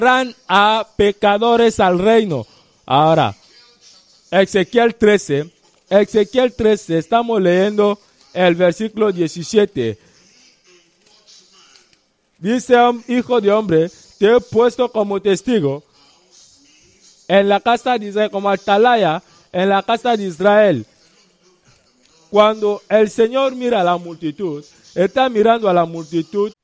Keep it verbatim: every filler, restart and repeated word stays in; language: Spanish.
traen a pecadores al reino. Ahora, Ezequiel trece, Ezequiel trece, estamos leyendo el versículo diecisiete. Dice, hijo de hombre, te he puesto como testigo en la casa de Israel, como atalaya en la casa de Israel. Cuando el Señor mira a la multitud, está mirando a la multitud